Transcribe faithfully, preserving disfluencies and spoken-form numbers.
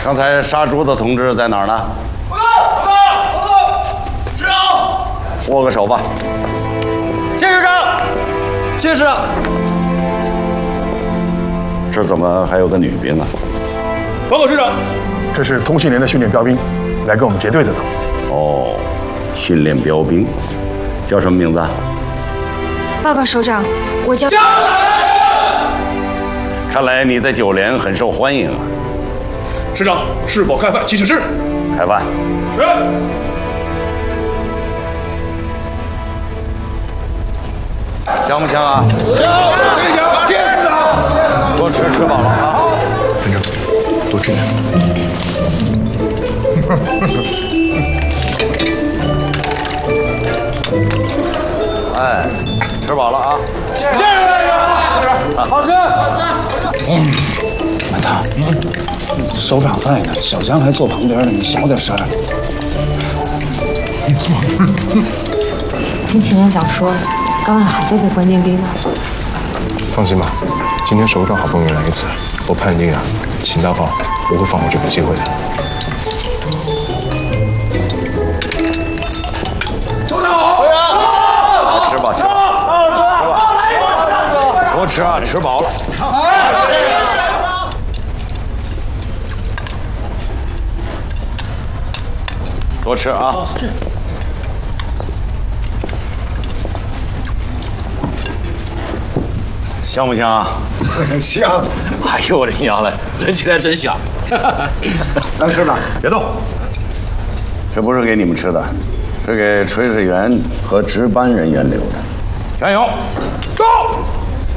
刚才杀猪的同志在哪儿呢？ 报告！报告！报告！师长， 握个手吧。 谢师长。谢师长。 这怎么还有个女兵啊？ 报告师长， 这是通信连的训练标兵，来跟我们结队的呢。 哦，训练标兵，叫什么名字？ 报告首长，我叫。 看来你在九连很受欢迎啊。 师长，是否开饭？请指示。 开饭。 是。 香不香啊？ 香，非常谢师长。 多吃，吃饱了啊。 班长，多吃点。 哎，吃饱了啊。 谢谢队长。好吃。 嗯，满堂，嗯，首长在呢，小江还坐旁边呢，你小点声。 听秦连长说，高安还在被关禁闭呢。 放心吧，今天首长好不容易来一次，我判定啊，秦大炮不会放过这个机会的。 首长好。 吃吧，吃吧，吃吧，多吃啊，吃饱了。多吃啊！香不香啊？ 香！ 哎呦我的娘嘞，闻起来真香！ 来，师长，别动。 这不是给你们吃的，是给炊事员和值班人员留的。加油！